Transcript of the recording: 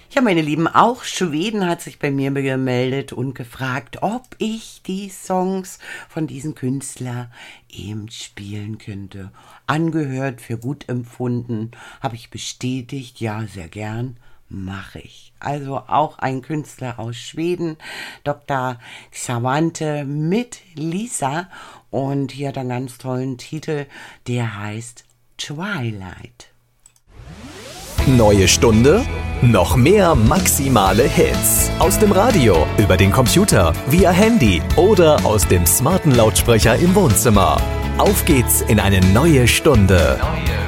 Ja, meine Lieben, auch Schweden hat sich bei mir gemeldet und gefragt, ob ich die Songs von diesem Künstler eben spielen könnte. Angehört, für gut empfunden, habe ich bestätigt, ja, sehr gern, mache ich. Also auch ein Künstler aus Schweden, Dr. Xavante mit Lisa, und hier hat er einen ganz tollen Titel, der heißt Twilight. Neue Stunde, noch mehr maximale Hits. Aus dem Radio, über den Computer, via Handy oder aus dem smarten Lautsprecher im Wohnzimmer. Auf geht's in eine neue Stunde.